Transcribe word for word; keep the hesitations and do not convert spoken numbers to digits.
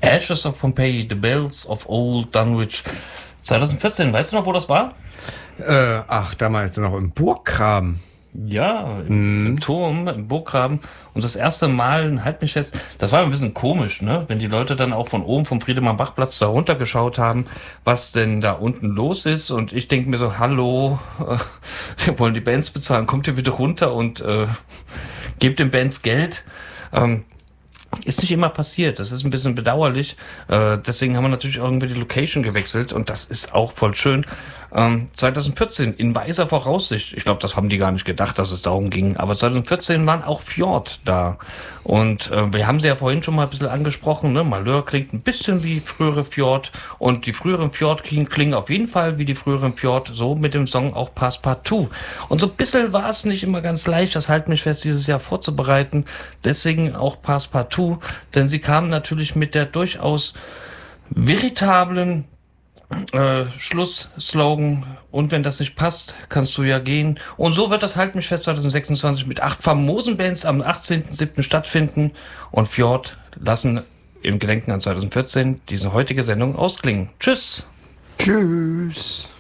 Ashes of Pompeii, The Bells of Old Dunwich. zwanzig vierzehn, weißt du noch, wo das war? Äh, ach, damals noch im Burggraben. Ja, im, mm. im Turm, im Burggraben. Und das erste Mal, halt mich fest, das war ein bisschen komisch, ne? Wenn die Leute dann auch von oben vom Friedemann-Bach-Platz da runtergeschaut haben, was denn da unten los ist. Und ich denke mir so, hallo, äh, wir wollen die Bands bezahlen, kommt ihr bitte runter und äh, gebt den Bands Geld. Ähm, Ist nicht immer passiert. Das ist ein bisschen bedauerlich. Äh, deswegen haben wir natürlich irgendwie die Location gewechselt und das ist auch voll schön. Ähm, zwanzig vierzehn in weiser Voraussicht. Ich glaube, das haben die gar nicht gedacht, dass es darum ging. Aber zwanzig vierzehn waren auch Fjord da. Und äh, wir haben sie ja vorhin schon mal ein bisschen angesprochen. Ne? Malheur klingt ein bisschen wie frühere Fjord. Und die früheren Fjord klingen auf jeden Fall wie die früheren Fjord. So mit dem Song auch Passepartout. Und so ein bisschen war es nicht immer ganz leicht, das Halt mich fest dieses Jahr vorzubereiten. Deswegen auch Passepartout. Denn sie kamen natürlich mit der durchaus veritablen äh, Schlussslogan: und wenn das nicht passt, kannst du ja gehen. Und so wird das Halt mich fest zwanzig sechsundzwanzig mit acht famosen Bands am achtzehnten siebten stattfinden. Und Fjord lassen im Gedenken an zwanzig vierzehn diese heutige Sendung ausklingen. Tschüss! Tschüss!